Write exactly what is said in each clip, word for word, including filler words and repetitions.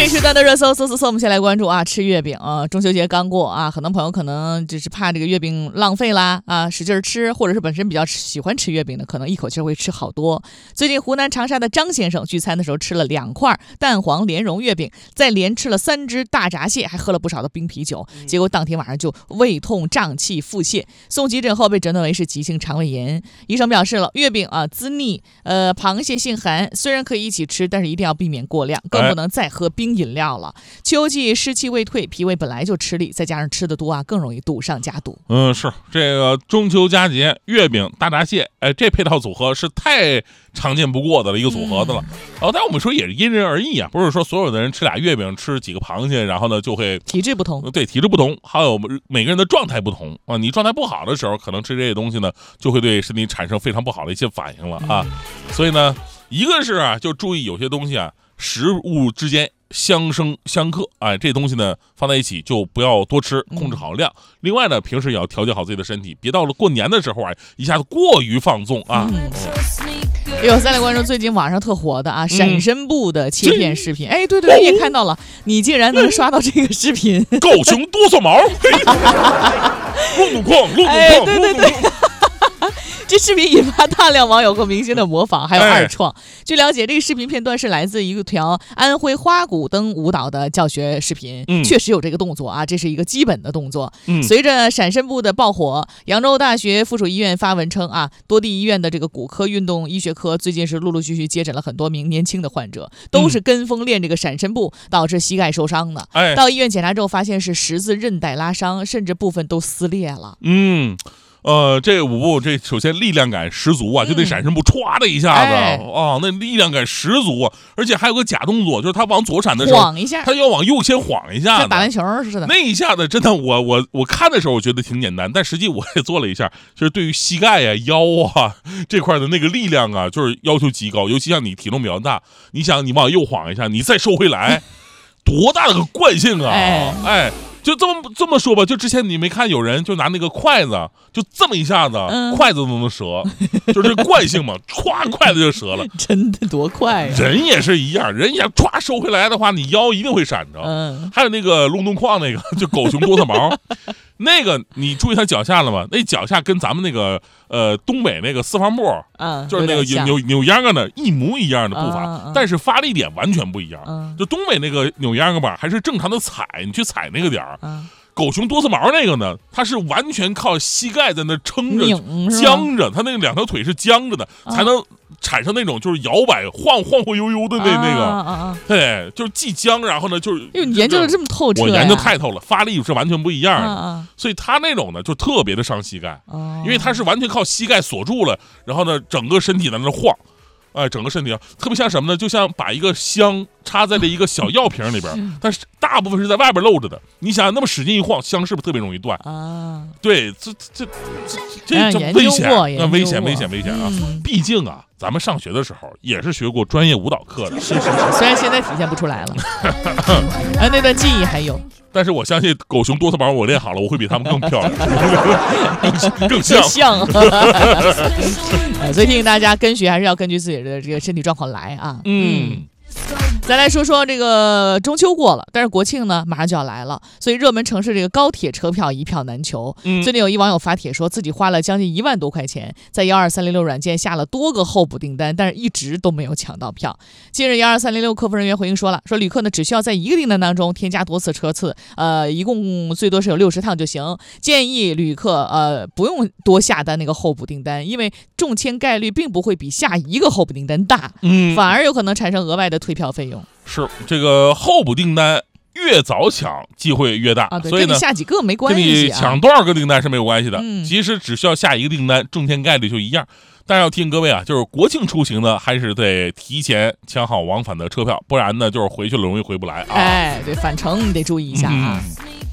这时段的热搜，搜搜搜，我们先来关注啊，吃月饼啊，中秋节刚过啊，很多朋友可能就是怕这个月饼浪费啦啊，使劲吃，或者是本身比较喜欢吃月饼的，可能一口气会吃好多。最近湖南长沙的张先生聚餐的时候吃了两块蛋黄莲蓉月饼，再连吃了三只大闸蟹，还喝了不少的冰啤酒，结果当天晚上就胃痛、胀气、腹泻，送急诊后被诊断为是急性肠胃炎。医生表示了，月饼啊滋腻，呃，螃蟹性寒，虽然可以一起吃，但是一定要避免过量，更不能再喝冰饮料了。秋季湿气未退，脾胃本来就吃力，再加上吃的多啊，更容易堵上加堵。 嗯，是这个中秋佳节，月饼、大闸蟹，哎，这配套组合是太常见不过的了一个组合的了。嗯、哦，但我们说也是因人而异啊，不是说所有的人吃俩月饼、吃几个螃蟹，然后呢就会体质不同。 对，体质不同，还有每个人的状态不同啊。你状态不好的时候，可能吃这些东西呢，就会对身体产生非常不好的一些反应了啊。嗯、所以呢，一个是啊，就注意有些东西啊，食物之间相生相克，哎，这东西呢放在一起就不要多吃，控制好量。嗯、另外呢，平时也要调节好自己的身体，别到了过年的时候啊，一下子过于放纵啊。嗯有再来关注最近网上特火的啊，闪身部的切片视频。哎、嗯，对对，你也看到了，你竟然能刷到这个视频， 狗熊哆嗦毛，路怒矿，路怒矿， 哎，对对对。这视频引发大量网友和明星的模仿，还有二创。哎、据了解，这个视频片段是来自一条安徽花鼓灯舞蹈的教学视频，嗯、确实有这个动作啊，这是一个基本的动作。嗯、随着闪身部的爆火，扬州大学附属医院发文称啊，多地医院的这个骨科运动医学科最近是陆陆续续接诊了很多名年轻的患者，都是跟风练这个闪身步，导致膝盖受伤的。哎、到医院检查之后，发现是十字韧带拉伤，甚至部分都撕裂了。 嗯。呃，这舞步这首先力量感十足啊，就那闪身步歘的一下子、哎、啊，那力量感十足啊，而且还有个假动作，就是他往左闪的时候晃一下， 他要往右先晃一下， 像打篮球似的。 那一下子真的，我我我看的时候我觉得挺简单，但实际我也做了一下，就是对于膝盖啊、腰啊这块的那个力量啊，就是要求极高，尤其像你体重比较大，你想你往右晃一下，你再收回来，多大的个惯性啊！哎。哎就这么这么说吧，就之前你没看有人就拿那个筷子，就这么一下子，嗯、筷子都能折，就是这惯性嘛，歘，筷子就折了， 真的多快啊！ 人也是一样，人一下歘收回来的话，你腰一定会闪着。嗯，还有那个隆咚矿那个，就狗熊哆嗦毛。那个你注意他脚下了吗？那脚下跟咱们那个呃东北那个四方步，嗯，就是那个扭扭扭秧歌的一模一样的步伐，嗯嗯、但是发力点完全不一样。嗯、就东北那个扭秧歌吧，还是正常的踩，你去踩那个点儿。嗯、狗熊哆嗦毛那个呢，它是完全靠膝盖在那撑着、僵着，它那个两条腿是僵着的，嗯、才能产生那种就是摇摆、晃晃晃悠悠的那那个。啊啊啊对，就是既僵，然后呢就是。 哟，你研究的这么透彻、啊。 我研究太透了，发力是完全不一样的，啊啊所以他那种呢就特别的伤膝盖，哦、因为他是完全靠膝盖锁住了，然后呢整个身体在那晃。哎，整个身体啊，特别像什么呢？就像把一个香插在了一个小药瓶里边，但是大部分是在外边露着的。你想那么使劲一晃，香是不是特别容易断啊？对，这这这这这危险，那危险危险危险啊！嗯、毕竟啊，咱们上学的时候也是学过专业舞蹈课的， 是是是，虽然现在体现不出来了，啊，那段记忆还有。 但是我相信狗熊多特毛我练好了，我会比他们更漂亮，更像。 像所以提醒大家，跟学还是要根据自己的这个身体状况来啊。嗯。再来说说这个中秋过了，但是国庆呢马上就要来了，所以热门城市这个高铁车票一票难求。嗯、最近有一网友发帖说自己花了将近一万多块钱，在幺二三零六软件下了多个候补订单，但是一直都没有抢到票。近日幺二三零六客服人员回应说了，说旅客呢只需要在一个订单当中添加多次车次，呃，一共最多是有六十趟就行。建议旅客呃不用多下单那个候补订单，因为中签概率并不会比下一个候补订单大，嗯，反而有可能产生额外的退票费用。 是这个候补订单越早抢机会越大， 啊、 所以呢， 跟你下几个没关系、啊， 跟你抢多少个订单是没有关系的。嗯、其实只需要下一个订单，中签概率就一样。但是要提醒各位啊，就是国庆出行呢，还是得提前抢好往返的车票，不然呢，就是回去了容易回不来啊。 哎，对，返程你得注意一下啊。嗯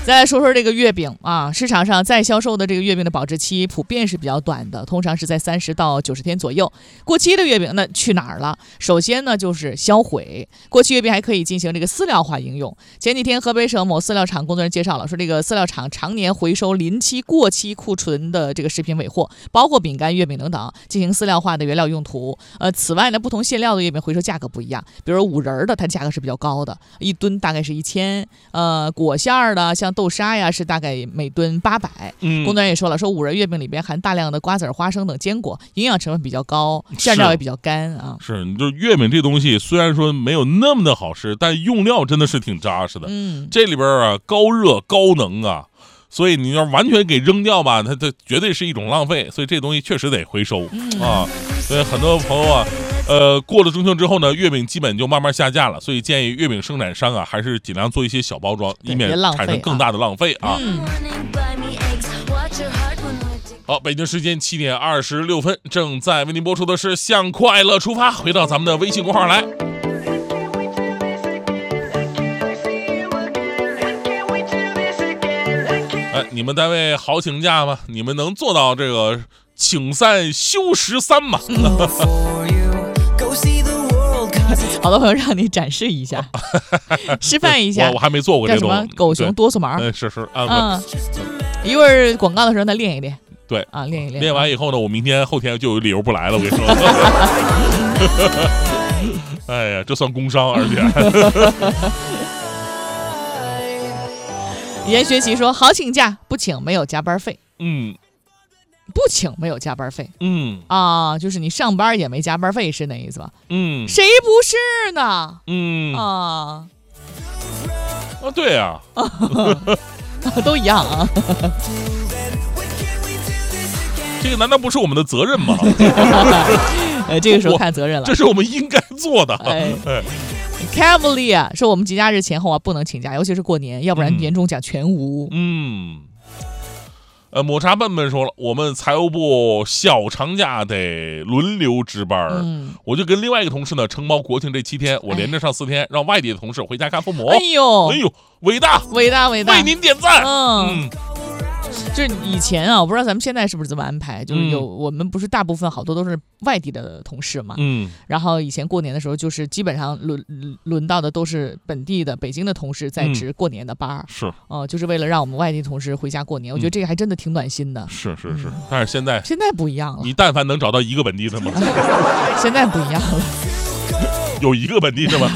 再来说说这个月饼啊，市场上在销售的这个月饼的保质期普遍是比较短的，通常是在三十到九十天左右。过期的月饼那去哪儿了？首先呢就是销毁。过期月饼还可以进行这个饲料化应用。前几天河北省某饲料厂工作人员介绍了，说这个饲料厂常年回收临期、过期库存的这个食品尾货，包括饼干、月饼等等，进行饲料化的原料用途。呃，此外呢，不同馅料的月饼回收价格不一样，比如五仁的，它价格是比较高的，一吨大概是一千。呃，果馅儿的像豆沙呀，是大概每吨八百。嗯，工作人员也说了，说五仁月饼里边含大量的瓜子、花生等坚果，营养成分比较高，馅料也比较干啊。 是，你就月饼这东西虽然说没有那么的好吃，但用料真的是挺扎实的。嗯，这里边啊高热高能啊，所以你要完全给扔掉吧，它它绝对是一种浪费。所以这东西确实得回收、嗯、啊。所以很多朋友啊。呃，过了中秋之后呢，月饼基本就慢慢下架了，所以建议月饼生产商啊，还是尽量做一些小包装，以免产生更大的浪费啊。嗯、好，北京时间七点二十六分，正在为您播出的是《向快乐出发》，回到咱们的微信公号来。哎，你们单位好请假吗？你们能做到这个请三休十三吗？ 好多朋友让你展示一下，示范一下。 我我还没做过这种。 叫什么？狗熊哆嗦毛。 嗯，是是啊。嗯。 一会儿广告的时候，再练一练。 对啊，练一练。 练完以后呢，我明天后天就有理由不来了。我跟你说。哎呀，这算工伤，而且。 严学习说：“好请假，不请没有加班费。” 嗯。 不请没有加班费， 嗯啊，就是你上班也没加班费，是那意思吧？ 嗯， 谁不是呢？ 嗯啊， 啊，对呀、啊， 都一样啊。 这个难道不是我们的责任吗？ 呃，这个时候看责任了， 这是我们应该做的。 哎 Cavalier 说我们节假日前后啊不能请假，尤其是过年，要不然年终奖全无。 嗯。呃，抹茶笨笨说了，我们财务部小长假得轮流值班，嗯，我就跟另外一个同事呢承包国庆这七天，我连着上四天，哎、让外地的同事回家看父母。 哎呦， 哎呦，伟大， 伟大，伟大， 为您点赞。嗯。嗯就是以前啊，我不知道咱们现在是不是这么安排，就是有、嗯、我们不是大部分好多都是外地的同事嘛，嗯，然后以前过年的时候，就是基本上轮轮到的都是本地的北京的同事在值过年的班、嗯、 是， 哦、呃，就是为了让我们外地同事回家过年，我觉得这个还真的挺暖心的。嗯、 是是是，但是现在现在不一样了， 你但凡能找到一个本地的吗？ 现在不一样了， 有一个本地是吗？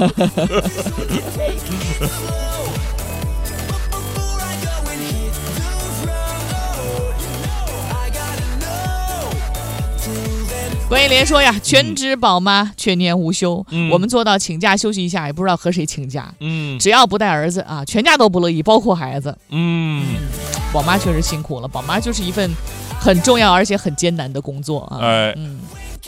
关于连说呀，全职宝妈，全年无休、嗯。我们做到请假休息一下，也不知道和谁请假。嗯，只要不带儿子啊，全家都不乐意，包括孩子。嗯，宝妈确实辛苦了，宝妈就是一份很重要而且很艰难的工作啊。 哎， 嗯。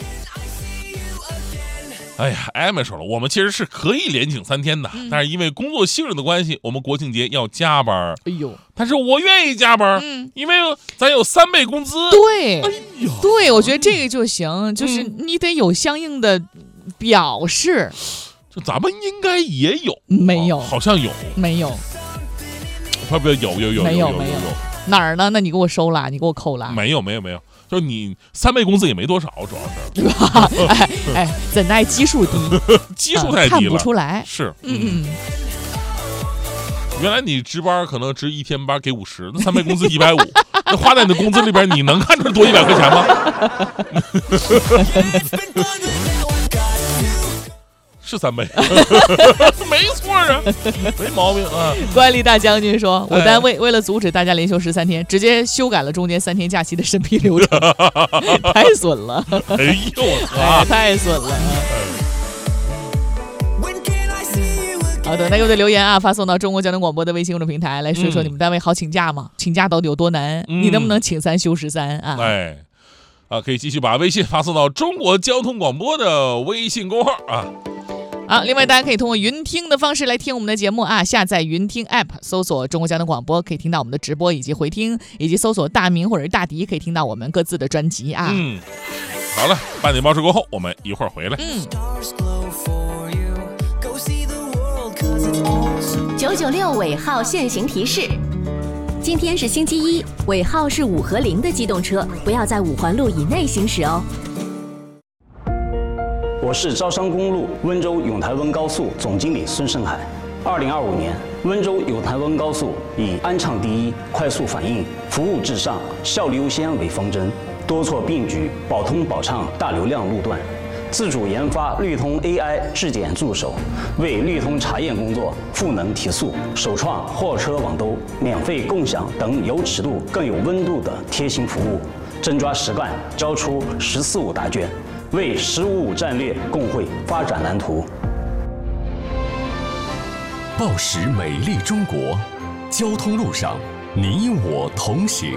哎呀，艾美说了，我们其实是可以连请三天的、嗯，但是因为工作性质的关系，我们国庆节要加班。 哎呦， 但是我愿意加班，嗯，因为咱有三倍工资。 对， 哎呦， 对，我觉得这个就行，就是你得有相应的表示。 就、嗯、咱们应该也有， 没有？ 哦、好像有， 没有？ 会不会有有有没有有没有哪儿呢？那你给我收了，你给我扣了？ 没有没有没有。就你三倍工资也没多少，主要是对吧？哎哎，怎奈基数低， 基数太低了、呃， 看不出来。 是， 嗯嗯。 原来你值班可能值一天班给五十，那三倍工资一百五，那花在你的工资里边，你能看出多一百块钱吗？是三倍，没错啊，没毛病啊。 官吏大将军说，我单位为了阻止大家连休十三天，直接修改了中间三天假期的审批流程，太损了。 哎呦我操、 哎，太损了。好的，那有的留言啊，发送到中国交通广播的微信公众平台，来说说你们单位好请假吗？嗯、请假到底有多难？嗯、你能不能请三休十三啊？ 哎，啊，可以继续把微信发送到中国交通广播的微信公号啊。 好，另外大家可以通过云听的方式来听我们的节目啊，下载云听 App， 搜索中国交通广播，可以听到我们的直播以及回听，以及搜索大明或者是大迪，可以听到我们各自的专辑啊。 嗯，好了，半点报时过后，我们一会儿回来。 嗯。 九九六尾号限行提示： 今天是星期一，尾号是五和零的机动车不要在五环路以内行驶哦。 我是招商公路温州永台温高速总经理孙胜海。二零二五年，温州永台温高速以安畅第一、快速反应、服务至上、效率优先为方针，多措并举，保通保畅大流量路段，自主研发绿通 A I 质检助手，为绿通查验工作赋能提速，首创货车网兜、免费共享等有尺度更有温度的贴心服务，真抓实干，交出“十四五”答卷，为“十五五”战略共绘发展蓝图。 报时美丽中国，交通路上你我同行。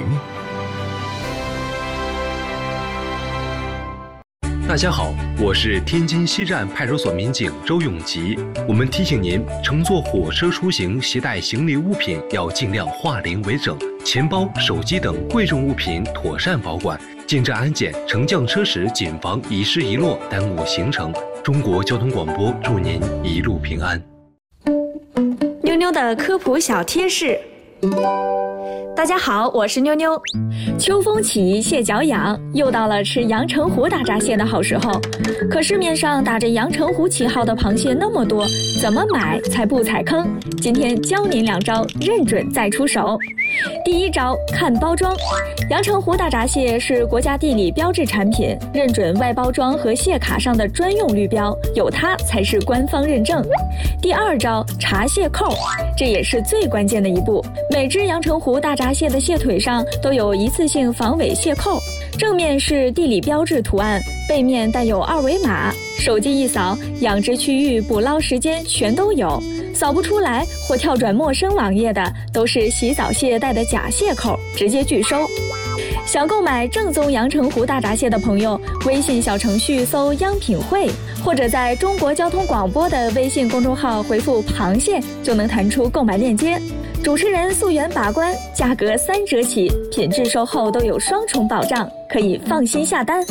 大家好，我是天津西站派出所民警周永吉。我们提醒您，乘坐火车出行携带行李物品要尽量化零为整，钱包、手机等贵重物品妥善保管。进站安检、乘降车时谨防遗失遗落，耽误行程。中国交通广播祝您一路平安。 妞妞的科普小贴士。大家好，我是妞妞。秋风起，蟹脚痒，又到了吃阳澄湖大闸蟹的好时候。可市面上打着阳澄湖旗号的螃蟹那么多，怎么买才不踩坑？今天教您两招，认准再出手。第一招，看包装。阳澄湖大闸蟹是国家地理标志产品，认准外包装和蟹卡上的专用绿标，有它才是官方认证。第二招，查蟹扣，这也是最关键的一步。每只阳澄湖大闸蟹的蟹腿上都有一次性防伪蟹扣，正面是地理标志图案，背面带有二维码，手机一扫，养殖区域、捕捞时间全都有。扫不出来或跳转陌生网页的，都是洗澡蟹带的假蟹扣，直接拒收。想购买正宗阳澄湖大闸蟹的朋友，微信小程序搜“央品汇”，或者在中国交通广播的微信公众号回复“螃蟹”，就能弹出购买链接。主持人溯源把关，价格三折起，品质售后都有双重保障，可以放心下单。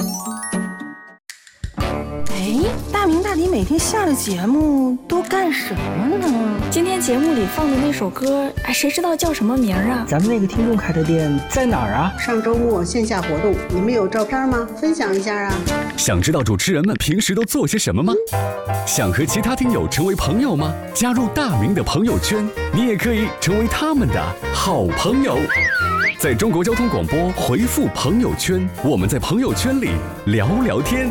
哎，大明大迪每天下了节目都干什么呢？ 今天节目里放的那首歌，哎，谁知道叫什么名啊？ 咱们那个听众开的店在哪儿啊？ 上周末线下活动，你们有照片吗？分享一下啊！ 想知道主持人们平时都做些什么吗？想和其他听友成为朋友吗？加入大明的朋友圈，你也可以成为他们的好朋友。在中国交通广播回复朋友圈，我们在朋友圈里聊聊天。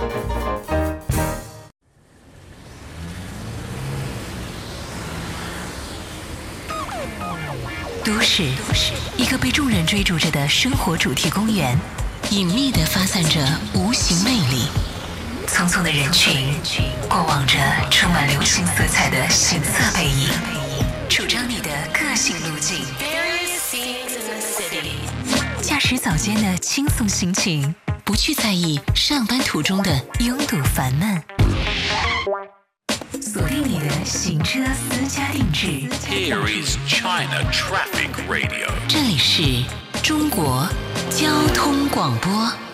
都市，一个被众人追逐着的生活主题公园，隐秘地发散着无形魅力。匆匆的人群，过往着充满流行色彩的行色背影，主张你的个性路径。驾驶早间的轻松心情，不去在意上班途中的拥堵烦闷。锁定你的行车私家定制。 Here is China Traffic Radio。 这里是中国交通广播。